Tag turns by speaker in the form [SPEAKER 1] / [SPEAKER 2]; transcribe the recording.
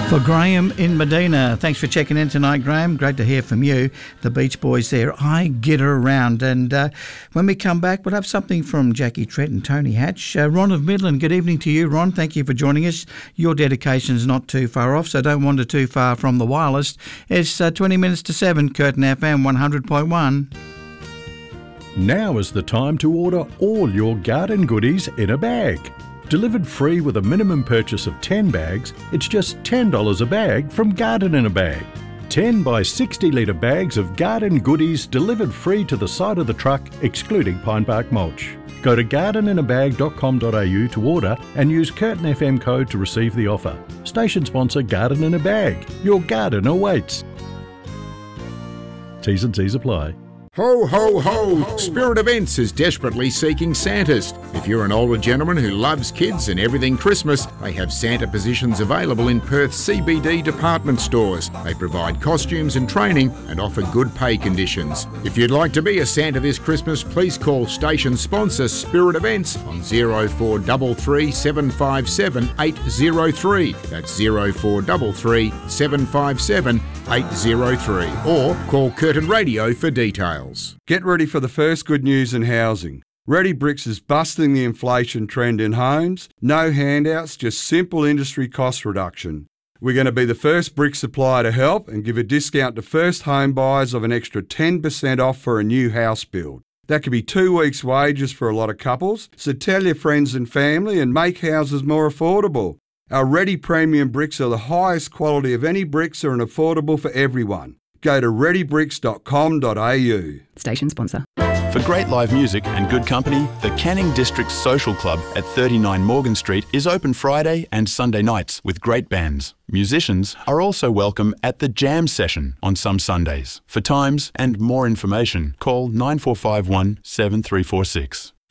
[SPEAKER 1] For Graham in Medina. Thanks for checking in tonight, Graham. Great to hear from you. The Beach Boys there. I Get Her Around. And when we come back, we'll have something from Jackie Trent and Tony Hatch. Ron of Midland, good evening to you, Ron. Thank you for joining us. Your dedication's not too far off, so don't wander too far from the wireless. It's 20 minutes to 7, Curtin FM 100.1.
[SPEAKER 2] Now is the time to order all your garden goodies in a bag. Delivered free with a minimum purchase of 10 bags, it's just $10 a bag from Garden in a Bag. 10 by 60 litre bags of garden goodies delivered free to the side of the truck, excluding pine bark mulch. Go to gardeninabag.com.au to order and use Curtin FM code to receive the offer. Station sponsor Garden in a Bag. Your garden awaits. T's and C's apply.
[SPEAKER 3] Ho, ho, ho! Spirit Events is desperately seeking Santas. If you're an older gentleman who loves kids and everything Christmas, they have Santa positions available in Perth CBD department stores. They provide costumes and training and offer good pay conditions. If you'd like to be a Santa this Christmas, please call station sponsor Spirit Events on 0433 757 803. That's 0433 757 803. Or call Curtin Radio for details.
[SPEAKER 4] Get ready for the first good news in housing. Ready Bricks is busting the inflation trend in homes. No handouts, just simple industry cost reduction. We're going to be the first brick supplier to help and give a discount to first home buyers of an extra 10% off for a new house build. That could be 2 weeks' wages for a lot of couples, so tell your friends and family and make houses more affordable. Our Ready Premium bricks are the highest quality of any bricks and affordable for everyone. Go to readybricks.com.au.
[SPEAKER 5] Station sponsor.
[SPEAKER 6] For great live music and good company, the Canning District Social Club at 39 Morgan Street is open Friday and Sunday nights with great bands. Musicians are also welcome at the Jam Session on some Sundays. For times and more information, call 9451 7346.